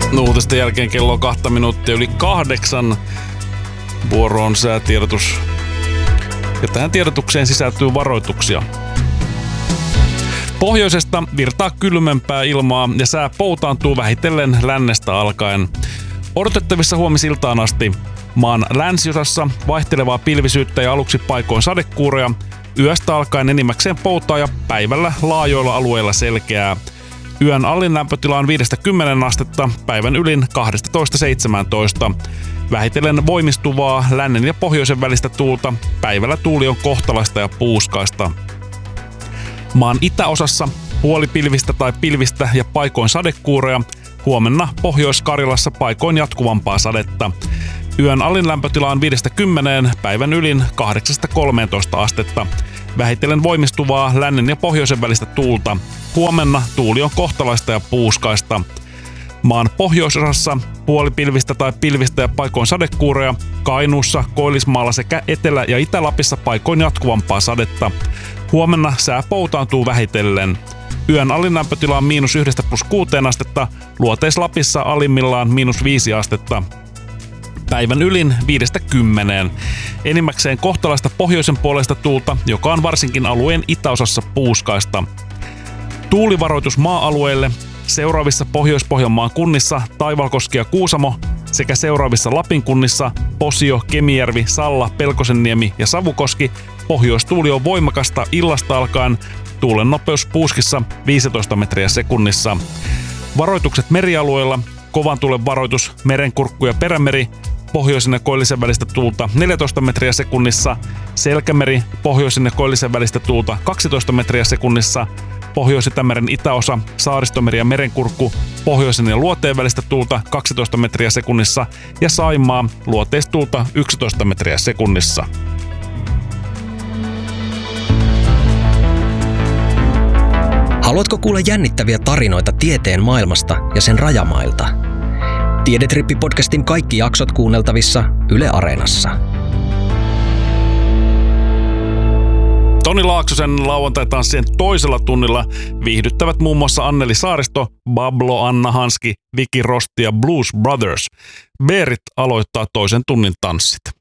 Uutisten jälkeen kello on 2 minuuttia yli 8. Vuoroon säätiedotus. Ja tähän tiedotukseen sisältyy varoituksia. Pohjoisesta virtaa kylmempää ilmaa ja sää poutaantuu vähitellen lännestä alkaen. Odotettavissa huomisiltaan asti maan länsiosassa vaihtelevaa pilvisyyttä ja aluksi paikoin sadekuuroja. Yöstä alkaen enimmäkseen poutaa ja päivällä laajoilla alueilla selkeää. Yön allin lämpötila on 5-10 astetta, päivän ylin 12-17. Vähitellen voimistuvaa lännen ja pohjoisen välistä tuulta. Päivällä tuuli on kohtalaista ja puuskaista. Maan itäosassa puolipilvistä tai pilvistä ja paikoin sadekuuroja. Huomenna Pohjois-Karjalassa paikoin jatkuvampaa sadetta. Yön allin lämpötila on 5-10, päivän ylin 8-13 astetta. Vähitellen voimistuvaa lännen ja pohjoisen välistä tuulta. Huomenna tuuli on kohtalaista ja puuskaista. Maan pohjoisosassa puolipilvistä tai pilvistä ja paikoin sadekuuroja. Kainuussa, Koillismaalla sekä Etelä- ja Itä-Lapissa paikoin jatkuvampaa sadetta. Huomenna sää poutaantuu vähitellen. Yön allin lämpötila on -1–6 astetta, Luoteis-Lapissa alimmillaan -5 astetta. Päivän ylin 5–10. Enimmäkseen kohtalaista pohjoisen puolesta tuulta, joka on varsinkin alueen itäosassa puuskaista. Tuulivaroitus maa-alueille seuraavissa Pohjois-Pohjanmaan kunnissa Taivalkoski ja Kuusamo sekä seuraavissa Lapin kunnissa Posio, Kemijärvi, Salla, Pelkosenniemi ja Savukoski. Pohjoistuuli on voimakasta illasta alkaen. Tuulen nopeus puuskissa 15 metriä sekunnissa. Varoitukset merialueilla. Kovan tuulen varoitus Merenkurkku ja Perämeri. Pohjoisen ja koillisen välistä tuulta 14 metriä sekunnissa. Selkämeri. Pohjoisen ja koillisen välistä tuulta 12 metriä sekunnissa. Pohjois-Itämeren itäosa, Saaristomeri ja Merenkurkku, pohjoisen ja luoteen välistä tuulta 12 metriä sekunnissa ja Saimaa, luoteistuulta 11 metriä sekunnissa. Haluatko kuulla jännittäviä tarinoita tieteen maailmasta ja sen rajamailta? Tiedetrippi-podcastin kaikki jaksot kuunneltavissa Yle Areenassa. Toni Laaksosen lauantai-tanssien toisella tunnilla viihdyttävät muun muassa Anneli Saaristo, Bablo, Anna Hanski, Viki Rosti ja Blues Brothers. Berit aloittaa toisen tunnin tanssit.